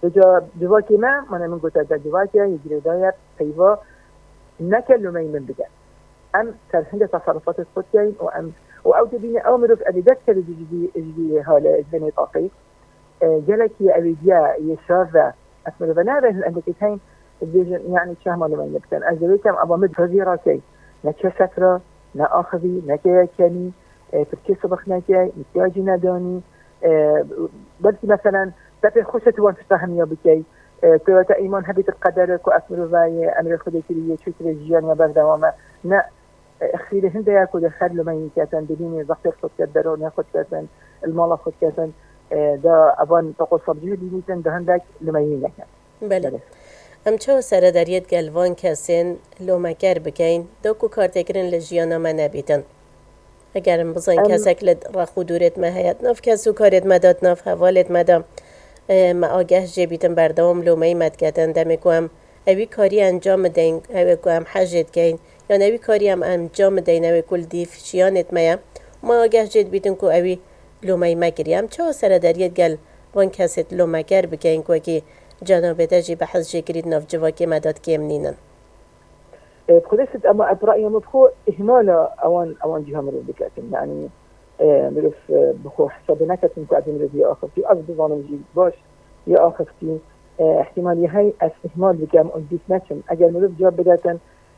جا دواکی من گوته در دواکی یجری دایت پیوا نکلمه من بگن ام ترهند تصرفات خود کن و او تبینی او مروف ادیدت کرد جدی حال ازبنی طاقی جلکی اویدیا یشار اسمه و ناره عندك هين يعني شهم ولا ما يبتن أزويتهم أبامد هذي كي نكسر نأخذي نكيكني في الكيس بخناكي نتاجي نداني بس مثلا تبي خشة وان تفهم يا بكي توتا إيمان هبيت القدر كو أسمر ويا أمر خدي كليه شو ترى جيان يا بردوامه نا خير هندا ياكو دخل لما يكاتن بديني ضغط خد كدرون ياخد كاتن المال خد كاتن دا أبان تقول صبجي دينيتن ده هندك لما ينكن بله ام چه سرداریت گلوان کسین لومکر بکین دوکو کارتگرین لجیانا ما نبیتن اگرم بزن کسک لد رخو دورت ما هیت نف کسو کارت مداد نف حوالت مدام ما آگه جبیتن بردوام لومی مدگتن دمکو هم اوی کاری انجام دین اوی کو هم حجت گین یا اوی کاری هم انجام دین اوی کل دیف شیانت میا ما آگه جد بیتن کو اوی لومی مگری ام چه سرداریت گل وان کست لومکر بکین کو که جناب تجي بحث جيكريد نف جواكي مداد كيمنينن بخلصت أما برأيي مبخو إهمالا أوان جهة مرو بكاتم يعني مرف بخو حسابنا كاتم قاعدين مرف يا آخفتي أصد ظانم جيب باش يا آخفتي احتمالي هاي إهمال بكام أنجيس ناتشم أجل مرف جواب بداتن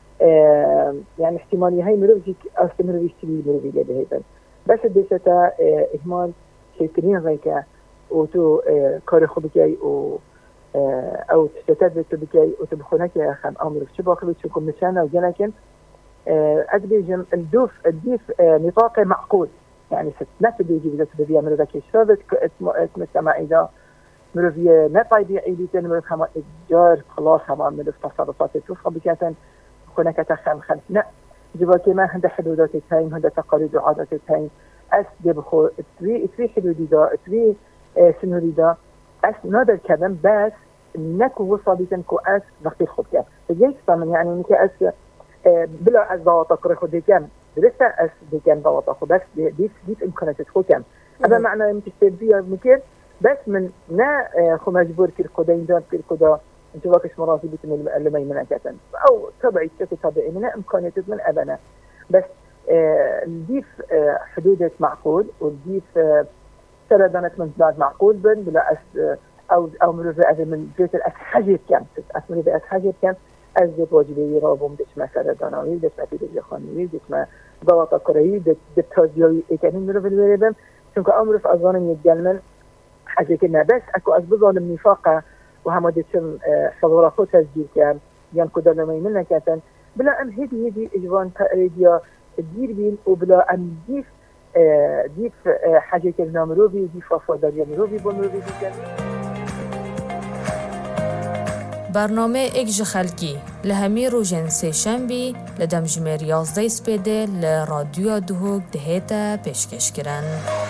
يعني احتمالي هاي مرف جيك أصد مرف يشتري مرف يجاب هيدا بس بيستا إهمال شيكرين غيكا وتو كاري خبكي او تستتبت بكي وتبخونك يا خام امرك شو باخذ تشوفكم مشانا وجنكن ادبيجم الديف نطاق معقول يعني ستنات بيجي بذات بذي امر ذاك الشابك اسم السماء اذا مرفيه ما طيبيعي لي تنمر خما الجار خلاص خما من التصرفات تشوفها بكاتن هناك تخم خلف لا جواكي ما عند حدودات تايم عند تقاليد وعادات تايم اس دبخو تري حدودي دا تري سنوري دا اس نادر الكلام بس نكو وصلتن كو اس وقت خود كان فجيت طبعا يعني انك اس بلا از ضوابط خود كان لسه اس كان ضوابط خود بس دي امكانيات خود كان هذا معنى انت تبي ممكن بس من نا خو مجبور كل قدين دون كل قدا انت واقش مراتب من اللي ما يمنعكن او تبعي تبعي من امكانيات من ابنا بس نضيف حدودات معقول ونضيف سردانة من بعد معقول بلا اس او مرفع من جهه الاسحاجه كان اسمه باسحاجه كان از واجبي رابم دش مثلا دانوي دش مثلا خانوي دش ما ضغط كرهي دتازيوي كان مرفع الوريبم چونك امر في اذان يجلمن حاجه كنا بس اكو اسباب النفاق وهم دشم حضور خو تسجيل كان يعني كده لما يمنا كان بلا ام هدي اجوان تاريديا الدير بين وبلا ام ديف حاجه كنا مروبي ديف فاداريا مروبي بمروبي كان برنامه اکج خلکی لهمی روزن سه شنبی لدم جمهور 11 سپیده لرادیو دهوک دهیتا پیشکش کرن.